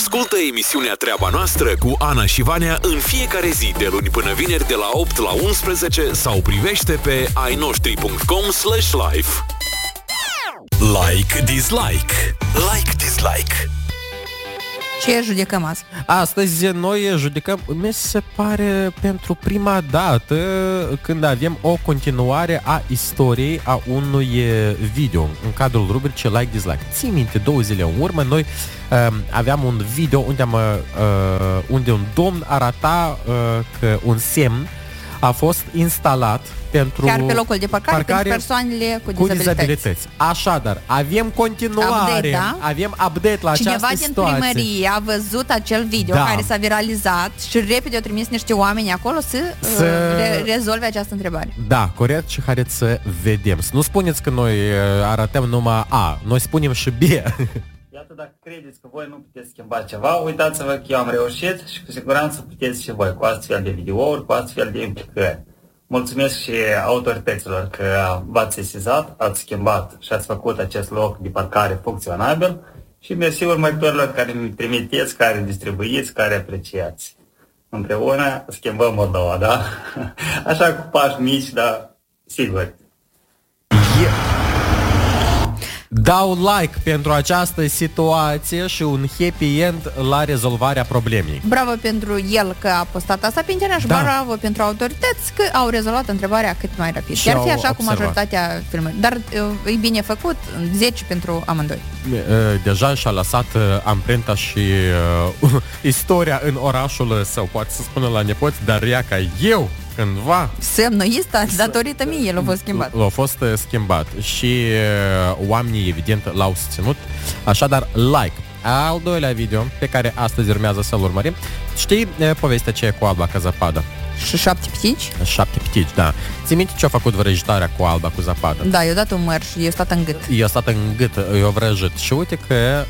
Ascultă emisiunea Treaba Noastră cu Ana și Vania în fiecare zi de luni până vineri de la 8 la 11 sau privește pe ainoștri.com/live. Like, dislike. Like, dislike. Ce judecăm azi? Astăzi noi judecăm, mi se pare, pentru prima dată când avem o continuare a istoriei a unui video în cadrul rubricii Like, Dislike. Ții minte, 2 zile în urmă noi aveam un video unde un domn arata că un semn a fost instalat pentru chiar pe locul de parcare pentru persoanele cu dizabilități. Așadar, avem continuare, update, da? Avem update la Cineva această situație. Cineva din primărie a văzut acel video care s-a viralizat și repede au trimis niște oameni acolo să rezolve această întrebare. Da, corect, și haideți să vedem. Să nu spuneți că noi arătăm numai A, noi spunem și B. Iată, dacă credeți că voi nu puteți schimba ceva, uitați-vă că eu am reușit și cu siguranță puteți și voi cu astfel de videouri, cu astfel de implicări. Mulțumesc și autorităților că v-ați sesizat, ați schimbat și ați făcut acest loc de parcare funcționabil și mersi următorilor care mi trimiteți, care distribuiți, care apreciați. Împreună schimbăm Moldova, da? Așa cu pași mici, dar sigur. Dau like pentru această situație și un happy end la rezolvarea problemei. Bravo pentru el că a postat asta pe internet și bravo pentru autorități că au rezolvat întrebarea cât mai rapid. Chiar fi așa cu majoritatea filmării. Dar e bine făcut, 10 pentru amândoi. Deja și-a lăsat amprenta și istoria în orașul său, poate să spună la nepoți, dar ea ca eu cândva semnul ăsta, datorită mie, l-a fost schimbat. L-a fost schimbat și oamenii, evident, l-au susținut. Așadar, like. Al doilea video pe care astăzi urmează să-l urmărim. Știi povestea aceea cu Alba ca zăpadă? Și 7 pitici? 7 pitici, da. Ții minte ce a făcut vrăjitoarea cu Alba cu zăpadă? Da, i-a dat un măr și i-a stat în gât. I-a stat în gât, i-a vrăjit. Și uite că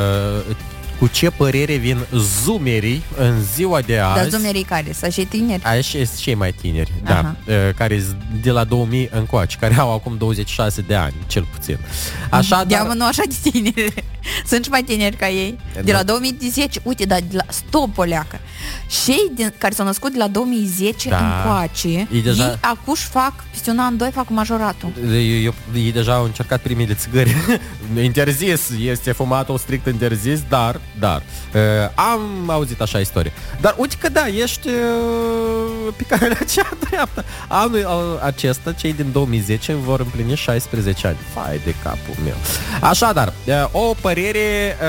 cu ce părere vin zoomerii în ziua de azi. Dar zoomerii care? Să și tineri? Așa sunt cei mai tineri, da, care de la 2000 încoace, care au acum 26 de ani, cel puțin. Așa, dar nu așa de tineri. Sunt și mai tineri ca ei. De la 2010, uite, dar de la stopoleacă. Cei care s-au născut de la 2010 încoace, ei acum fac, peste un an, 2 fac majoratul. Ei deja au încercat primele țigări. Interzis, este fumatul strict interzis, dar am auzit așa istorie. Dar uite că da, ești pe calea cea dreaptă. Anul acesta, cei din 2010 vor împlini 16 ani. Fai de capul meu. Așadar, o părere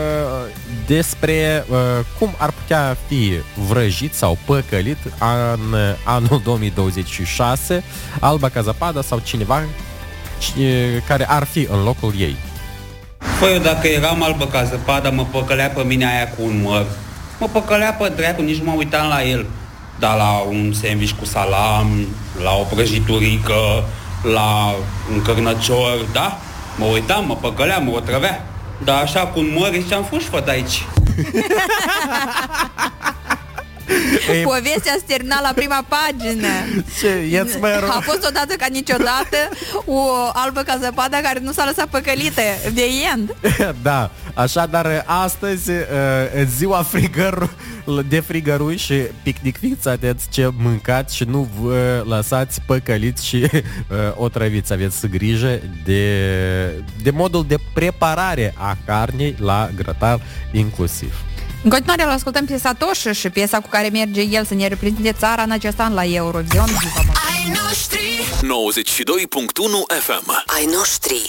despre cum ar putea fi vrăjit sau păcălit în anul 2026 Alba ca zăpadă sau cineva care ar fi în locul ei. Păi eu dacă eram albă ca zăpadă, mă păcălea pe mine aia cu un măr. Mă păcălea pe dracu, nici nu mă uitam la el. Dar la un sandwich cu salam, la o prăjiturică, la un cărnăcior, da? Mă uitam, mă păcălea, mă otrăvea. Dar așa cu un măr, ziceam, fuși-fă de aici. Povestea se termina la prima pagină. A fost odată ca niciodată o albă ca zăpada care nu s-a lăsat păcălită. De end. Da, așadar astăzi ziua de frigărui și picnic, fiți atenți ce mâncați și nu vă lăsați păcăliți și otrăviți. Aveți grijă de modul de preparare a carnei la grătar inclusiv. În continuare îl ascultăm pe Satoshi și piesa cu care merge el să ne reprezinte țara în acest an la Eurovision. 92.1 FM. Ai noștri.